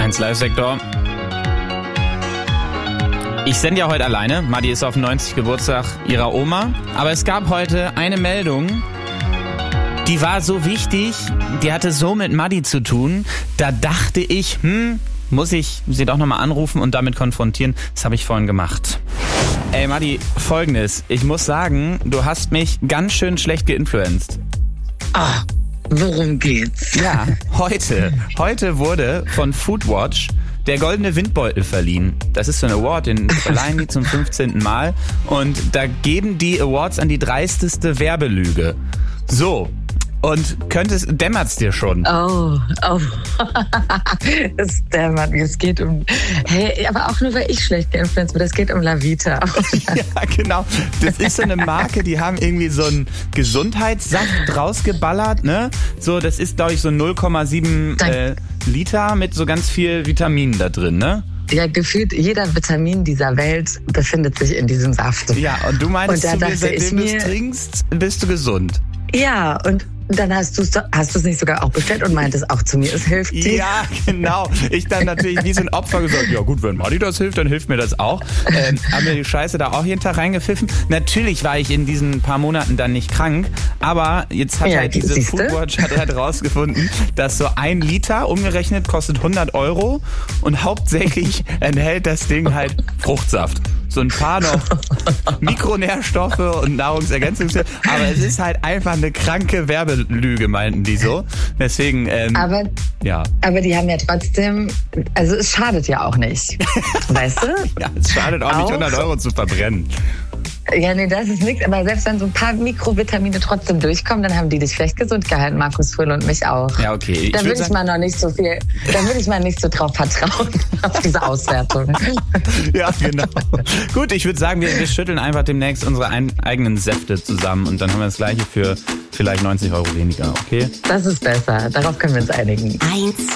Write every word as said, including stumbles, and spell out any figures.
eins Live-Sektor. Ich sende ja heute alleine. Madi ist auf dem neunzigsten Geburtstag ihrer Oma. Aber es gab heute eine Meldung, die war so wichtig, die hatte so mit Madi zu tun. Da dachte ich, hm, muss ich sie doch nochmal anrufen und damit konfrontieren. Das habe ich vorhin gemacht. Ey Madi, Folgendes. Ich muss sagen, du hast mich ganz schön schlecht geinfluenced. Ah, worum geht's? Ja, heute. Heute wurde von Foodwatch der Goldene Windbeutel verliehen. Das ist so ein Award, den verleihen die zum fünfzehnten Mal. Und da geben die Awards an die dreisteste Werbelüge. So. Und könntest, dämmert's dir schon? Oh, oh. Es dämmert mir. Es geht um, hey, aber auch nur, weil ich schlecht geinfluenced bin. Es geht um Lavita. Ja, genau. Das ist so eine Marke, die haben irgendwie so einen Gesundheitssaft rausgeballert, ne? So, das ist, glaube ich, so null Komma sieben äh, Liter mit so ganz viel Vitaminen da drin, ne? Ja, gefühlt jeder Vitamin dieser Welt befindet sich in diesem Saft. Ja, und du meinst, und zu mir, seitdem du es trinkst, bist du gesund. Ja, und dann hast du es hast du es nicht sogar auch bestellt und meintest auch zu mir, es hilft dir. Ja, genau. Ich dann natürlich wie so ein Opfer gesagt, ja gut, wenn Madi das hilft, dann hilft mir das auch. Ähm, haben mir die Scheiße da auch jeden Tag reingepfiffen. Natürlich war ich in diesen paar Monaten dann nicht krank, aber jetzt hat ja, halt diese siehste? Foodwatch hat halt rausgefunden, dass so ein Liter umgerechnet kostet hundert Euro und hauptsächlich enthält das Ding halt Fruchtsaft. So ein paar noch Mikronährstoffe und Nahrungsergänzungsmittel. Aber es ist halt einfach eine kranke Werbelüge, meinten die so. Deswegen, ähm, aber, ja. aber die haben ja trotzdem, also es schadet ja auch nicht. Weißt du? Ja, es schadet auch, auch nicht, hundert Euro zu verbrennen. Ja, nee, das ist nichts. Aber selbst wenn so ein paar Mikrovitamine trotzdem durchkommen, dann haben die dich vielleicht gesund gehalten, Markus Fröhl und mich auch. Ja, okay. Da würde ich mal noch nicht so viel, da würde ich mal nicht so drauf vertrauen, auf diese Auswertung. Ja, genau. Gut, ich würde sagen, wir, wir schütteln einfach demnächst unsere ein, eigenen Säfte zusammen und dann haben wir das Gleiche für vielleicht neunzig Euro weniger, okay? Das ist besser. Darauf können wir uns einigen. eins